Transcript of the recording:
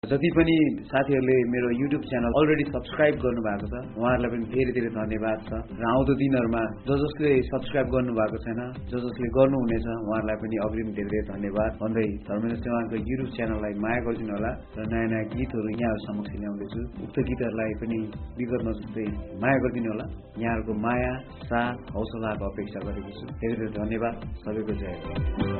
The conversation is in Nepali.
जति पनि साथीहरूले मेरो युट्युब च्यानल अलरेडी सब्स्क्राइब गर्नुभएको छ उहाँहरूलाई पनि धेरै धेरै धन्यवाद छ र आउँदो दिनहरूमा जसले सब्स्क्राइब गर्नुभएको छैन जसले गर्नुहुनेछ उहाँहरूलाई पनि अग्रिम धेरै धेरै धन्यवाद भन्दै धर्मेन्द्र चौहानको युट्युब च्यानललाई माया गरिदिनु होला र नयाँ नयाँ गीतहरू यहाँहरू समक्ष ल्याउँदैछु उक्त गीतहरूलाई पनि विगतमा जस्तै माया गरिदिनु होला यहाँहरूको माया साथ हौसलाको अपेक्षा गरेको छु धेरै धेरै धन्यवाद सबैको जय